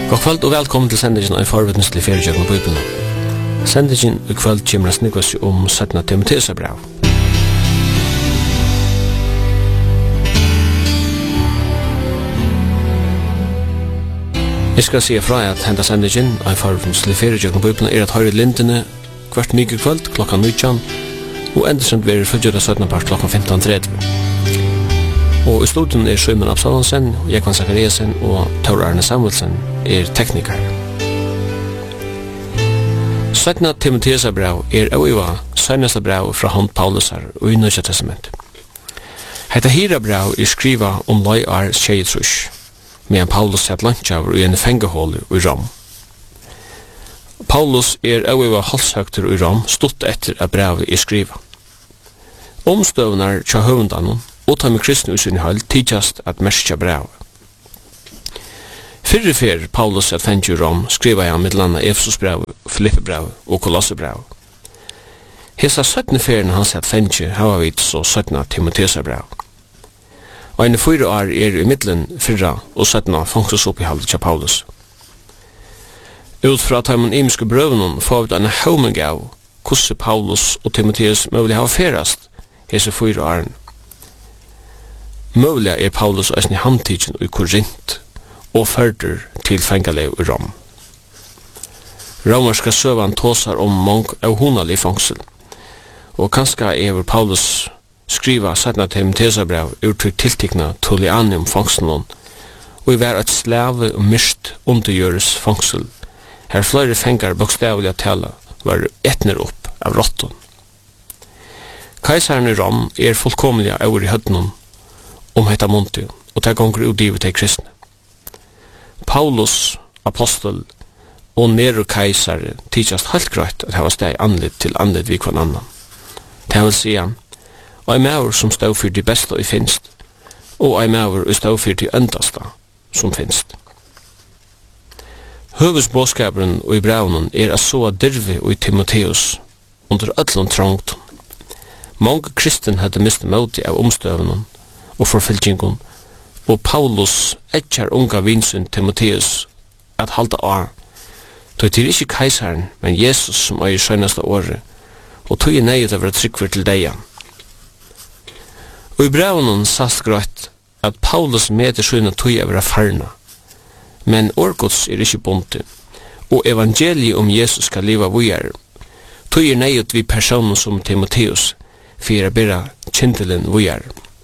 God kveld og velkommen til sendingen av forvittneslig feriekjøkken på Bibelen. Sendingen i kveld kommer å snikke oss om 17. Timotheus brev. Jeg skal si fra at henta sendingen av forvittneslig feriekjøkken på Bibelen at høyre lintene hvert mye kveld klokka 19 og endesendt vil følge det 17. part klokka 15.30. Og i studien Simon Absalonsen, Jekvan Zakariasen og Tor Arne Samuelsen tekniker. 17. Timotheus brev øyva søneste brev fra hånd Paulus og i Nødja Testament. Hetta hira brev skriva om løyar tjejtrush, medan Paulus sett lunchaver i en fengehål i Rom. Paulus øyva halshøgter i Rom, stått etter at brevet skriva. Omstøvnar tja høvundanon, og ta med kristne i sin hall tidjast at merskja brev. Fyrre Paulus at fengt i Rom skriva han med landa Efesus brev, Filippe brev og Kolosse brev. Hesa 17 ferien han sett fengt hava vidt så 17 Timotheus brev. Og en 4 år i middelen 4 og 17 fangstsoppihald til Paulus. Ut fra taimun imiske brøvenen får vi denne haumengav hvordan Paulus og Timotheus mulig hava ferast hese 4 åren. Mulig Paulus eisne handtidgen i Korint og førder til fengalev i Rom. Romerska søvan tåsar om mong av hunalig fangsel, og kanska Paulus skriva 17. Timotheus brev uttrykk tiltikna Tullianium fangselen, og i vær et slave og mist undergjøres fangsel. Her flere fengar bokstavelig tala var etner opp av rotten. Kaisaren i Rom fullkomlig over i hødden om hetta monti, og ta gonger utgivet til kristne. Paulus, apostel, og Nero kaisar tidsast helt grøtt at hava steg anlitt til anlitt vi kvann annan. Det vil si han, og ei maur som stau fyrir de besta i finst, og ei maur som stau fyrir de øndasta som finst. Høvesbåskaperen og i braunen a så dirvi og i Timotheus under öllun trångt. Mange kristen hadde mist møti av omstøvnen og forfylkingon, og Paulus etjar unga vinsyn Timotheus at halda av. Det ikkje kaisaren, men Jesus som eier søgnasta året, og tog neiet over tryggver til deia. Og i brevnen sast grøtt at Paulus meter søgna tog over farna, men årgods ikkje bonti, og evangeliet om Jesus skal liva vujar. Tog neiet vi personen som Timotheus, for å bera kjentelen vujar.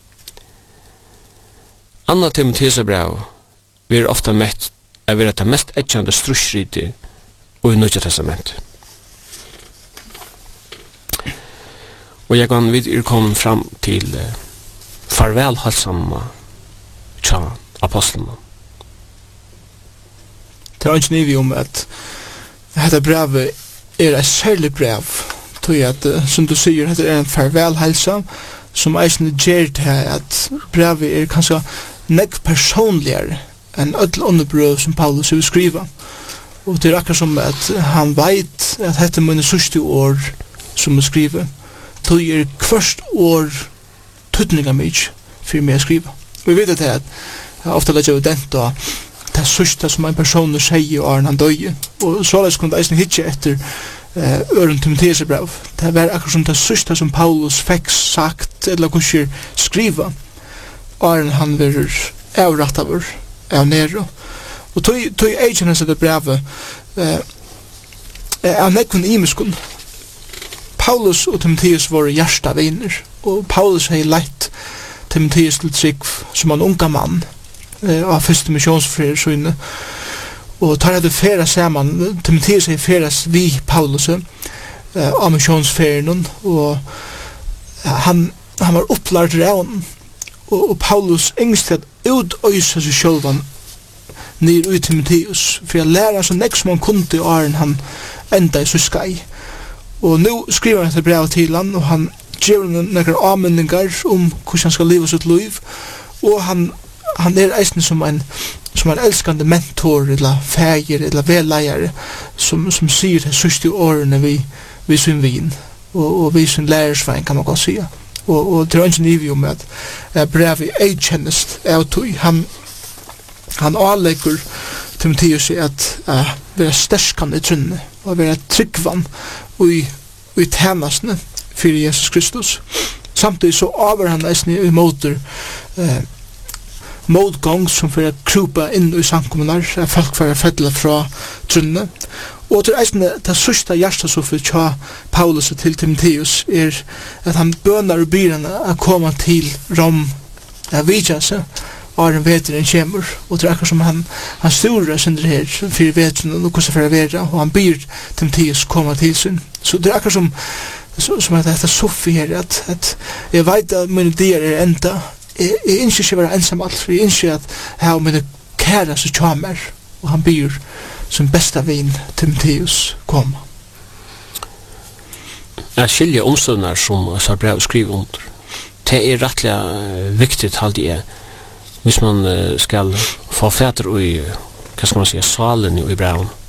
Anna Timotheus brev er ofta mett av det mest etjande strusriti og i Nødja Testament. Og jeg kan videre komme fram til farvelhalsamma tja apostlene. Det er ikke nivi om at dette brevet et særlig brev, tog at, som du sier, dette en farvelhalsa, som eisne gjer til at brevet kanskje nekk personligere enn öll underbrøv som Paulus vil skriva. Og det akkurat som at han veit at dette mine sørste år som er skriva, tog kvørst år tøtninga mykje for meg å skriva. Og vi vet at jeg ofte lett jo dent og det sørste som en person sier og han døye. Og såleis kunne eisne hitje etter øren Timotheus brev. Det var akkurat som det sørste som Paulus fikk sagt eller kanskje skriva og han verur avrattaver av Nero. Og tog egen hans det brevet av nekkun imiskun. Paulus og Timotheus var hjärsta viner, og Paulus hei leit Timotheus til trygg som en unga mann av første missionsfrier søyne. Og tar hadde færa saman, Timotheus hei færas vi Paulus av missionsferien, og han var opplart rævn, og Paulus engst at utøysa seg sjølvan nir ut Timotheus, for jeg lærer så nekst som han kunde i åren han enda i syskai. Og nu skriver han et brev til han, og han gjør nekker avmenningar om hvordan han skal leve sitt liv, og han eisne som en elskande mentor, eller feir, eller velleier, som sier til syste årene vi sin vin, og vi sin lærersvein, kan man godt sige. Og det er ikke nivå med at brevet er kjennest av tog. Han avlegger Timotheus at være sterskan i trunne, og være tryggvan i tjenestene for Jesus Kristus. Samtidig så over han eisne i motor motgång som for å krupa inn i samkommunar, folk for å fedle fra trunne. Og til eisne, det sørste hjertesoffer tja Paulus til Timotheus at han bønar og byr henne å komme til Rom, vidja seg, og en veteren kjemur, og det akkur som han storer sin her, for veteren og hvordan for å være, og han byr Timotheus komme til sin. Så det akkur som at dette soffer her, at jeg vet at mine dier enda, jeg ønsker ikke å være ensam alt, for jeg ønsker at jeg har mine kære som kommer, og han byr som bästa vin Timotheus komma. Jag skiljer omståndar som så brev skriver under. Det är rättliga viktigt halt det. Hvis man skal få fäder i, vad ska man säga, salen i breven.